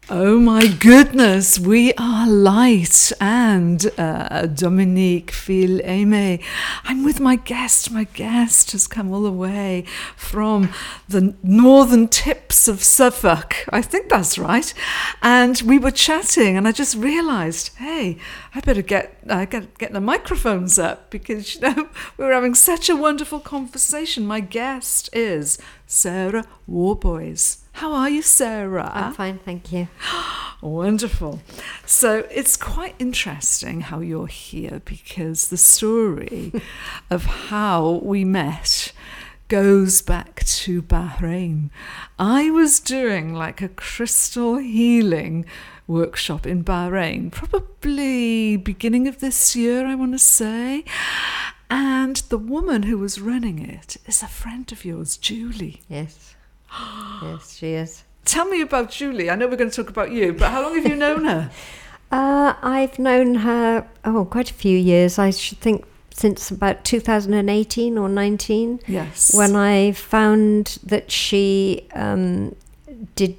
Oh my goodness, we are light and Dominique Phil-Aimé. I'm with my guest. My guest has come all the way from the northern tips of Suffolk. I think that's right. And we were chatting and I just realised, hey, I better get the microphones up because, you know, we were having such a wonderful conversation. My guest is Sarah Warboys. How are you, Sarah? I'm fine, thank you. Wonderful. So it's quite interesting how you're here because the story of how we met goes back to Bahrain. I was doing like a crystal healing workshop in Bahrain, probably beginning of this year, I want to say. And the woman who was running it is a friend of yours, Julie. Yes. Yes, she is. Tell me about Julie. I know we're going to talk about you, but how long have you known her? I've known her, quite a few years. I should think since about 2018 or 19. Yes. When I found that she did,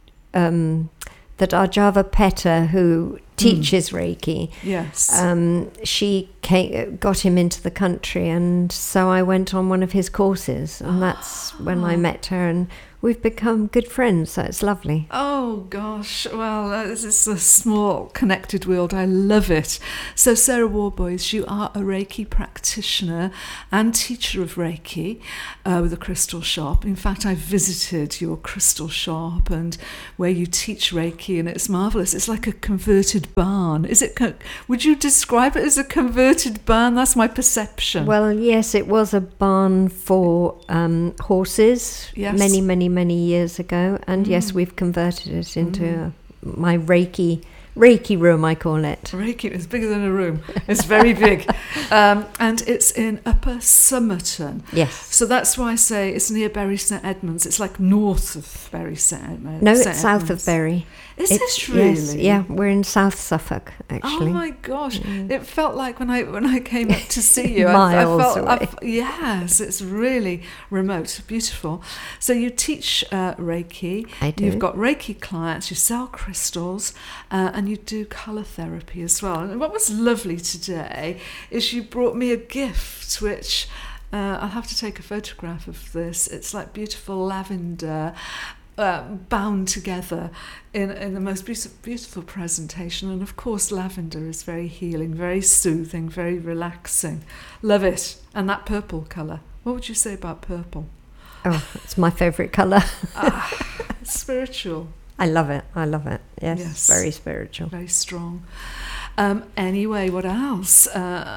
that Arjava Petta, who teaches Reiki, Yes. she got him into the country, and so I went on one of his courses, and that's when I met her, and we've become good friends, so it's lovely. Oh, gosh. Well, this is a small, connected world. I love it. So, Sarah Warboys, you are a Reiki practitioner and teacher of Reiki with a crystal shop. In fact, I visited your crystal shop and where you teach Reiki, and it's marvellous. It's like a converted barn. Is it? Would you describe it as a converted barn? That's my perception. Well, yes, it was a barn for horses. Yes. Many years ago, and yes, we've converted it into my Reiki room, I call it. Reiki is bigger than a room. It's very big. And it's in Upper Somerton. Yes. So that's why I say it's near Bury St Edmunds. It's like north of Bury St Edmunds. No, it's south of Bury. Is it really? Yes, yeah, we're in South Suffolk, actually. Oh my gosh. It felt like when I came up to see you, Miles I away. felt, yes, it's really remote, beautiful. So you teach Reiki. I do. You've got Reiki clients, you sell crystals, and you do colour therapy as well. And what was lovely today is you brought me a gift, which I'll have to take a photograph of this. It's like beautiful lavender, bound together in the most beautiful presentation. And of course lavender is very healing, very soothing, very relaxing. Love it. And that purple colour, what would you say about purple? Oh, it's my favourite colour. It's spiritual. I love it. Yes, very spiritual. Very strong. Anyway, what else?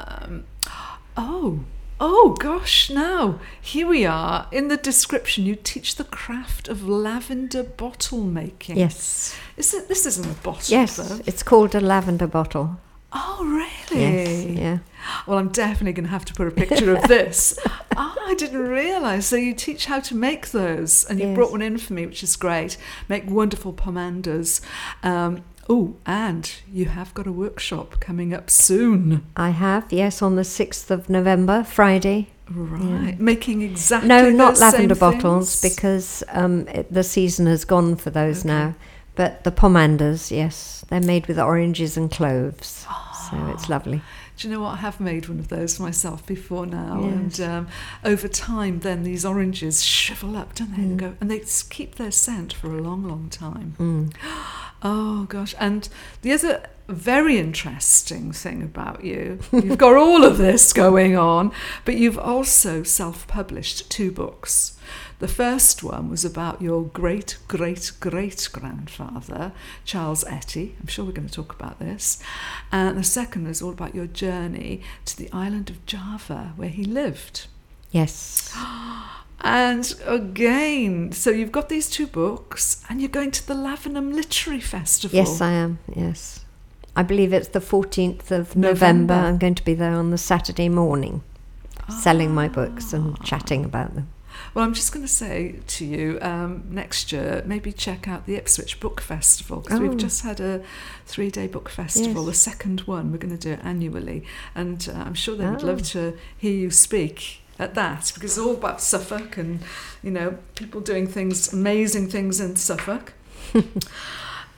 Oh gosh, now, here we are. In the description, you teach the craft of lavender bottle making. Yes. This isn't a bottle, Yes, though. it's called a lavender bottle. Oh, really? Yes, yeah. Well, I'm definitely going to have to put a picture of this. I didn't realise. So you teach how to make those, and you Yes. brought one in for me, which is great. Make wonderful pomandas. And you have got a workshop coming up soon. I have, yes, on the 6th of November, Friday. Right. Making exactly No, not those lavender same bottles, things? because the season has gone for those Okay. now. But the pomandas, yes, they're made with oranges and cloves, so it's lovely. Do you know what? I have made one of those myself before now, Yes. and over time, then these oranges shrivel up, don't they? And they keep their scent for a long, long time. Oh gosh! And the other very interesting thing about you've got all of this going on, but you've also self-published 2 books. The first one was about your great-great-great-grandfather, Charles Etty. I'm sure we're going to talk about this. And the second is all about your journey to the island of Java, where he lived. Yes. And again, so you've got these 2 books, and you're going to the Lavenham Literary Festival. Yes, I am, yes. I believe it's the 14th of November. I'm going to be there on the Saturday morning, selling my books and chatting about them. Well, I'm just going to say to you, next year, maybe check out the Ipswich Book Festival, because we've just had a 3-day book festival, the second one. We're going to do it annually, and I'm sure they would love to hear you speak at that, because it's all about Suffolk and, you know, people doing things, amazing things in Suffolk.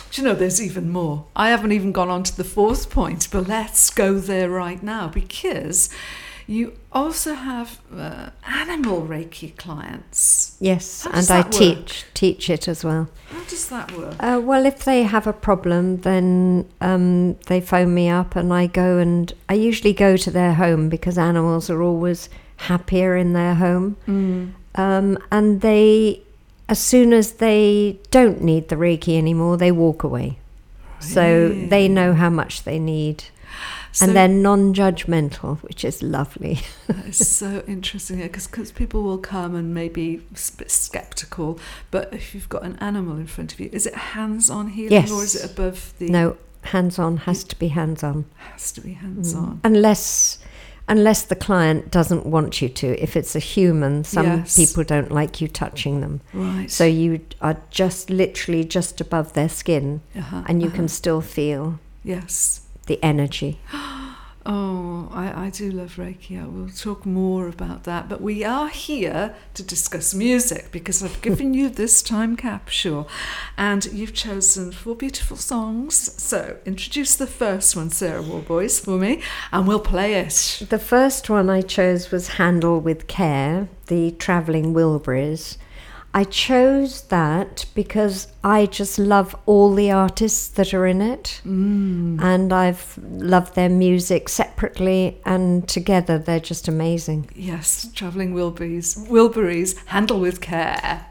Do you know, there's even more. I haven't even gone on to the fourth point, but let's go there right now, because you also have animal Reiki clients. Yes, How and does I that work? teach it as well. How does that work? Well, if they have a problem, then they phone me up and I go, and I usually go to their home because animals are always happier in their home. And they, as soon as they don't need the Reiki anymore, they walk away. So they know how much they need. So And they're non-judgmental, which is lovely. that is so interesting, because people will come and maybe a bit skeptical, but if you've got an animal in front of you, is it hands-on healing, Yes. or is it above the... No, hands-on has to be hands-on. Has to be hands-on. Unless the client doesn't want you to. If it's a human, some Yes. people don't like you touching them. Right. So you are just literally just above their skin, and you can still feel Yes. the energy. Oh, I do love Reiki. I will talk more about that. But we are here to discuss music, because I've given you this time capsule and you've chosen 4 beautiful songs. So introduce the first one, Sarah Warboys, for me, and we'll play it. The first one I chose was Handle with Care, the Travelling Wilburys. I chose that because I just love all the artists that are in it. And I've loved their music separately and together. They're just amazing. Yes, Travelling Wilburys, Handle with Care.